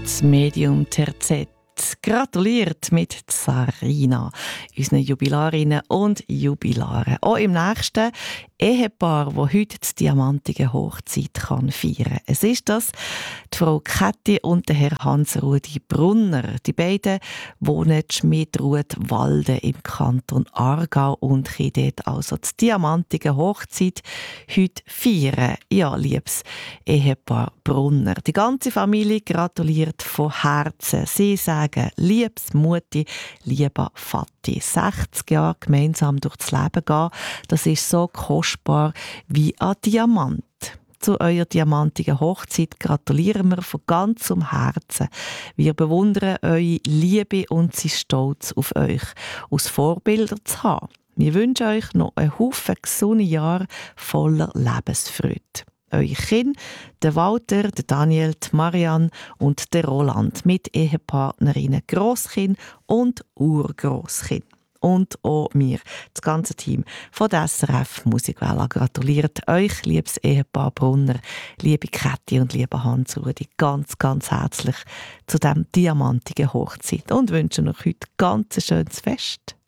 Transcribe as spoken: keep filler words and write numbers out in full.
das Medium Terzett gratuliert mit Sarina, unseren Jubilarinnen und Jubilaren. Auch im nächsten Ehepaar, das heute die diamantige Hochzeit kann feiern kann. Es ist das die Frau Käthi und der Herr Hans-Rudi Brunner. Die beiden wohnen Schmidrud-Walden im Kanton Aargau und können dort also die diamantige Hochzeit heute feiern. Ja, liebes Ehepaar Brunner. Die ganze Familie gratuliert von Herzen. Sie sagen, liebes Mutti, lieber Vati, sechzig Jahre gemeinsam durchs Leben gehen, das ist so kostbar wie ein Diamant. Zu eurer diamantigen Hochzeit gratulieren wir von ganzem Herzen. Wir bewundern eure Liebe und sind stolz auf euch, aus Vorbilder zu haben. Wir wünschen euch noch einen Haufen gesunde Jahre voller Lebensfreude. Eure Kinder, der Walter, der Daniel, die Marianne und der Roland mit Ehepartnerinnen, Grosskind und Urgrosskind. Und auch mir, das ganze Team von der S R F Musikwelle gratuliert euch, liebes Ehepaar Brunner, liebe Käthi und lieber Hans-Rudi, ganz, ganz herzlich zu diesem diamantigen Hochzeit und wünschen euch heute ganz ein schönes Fest.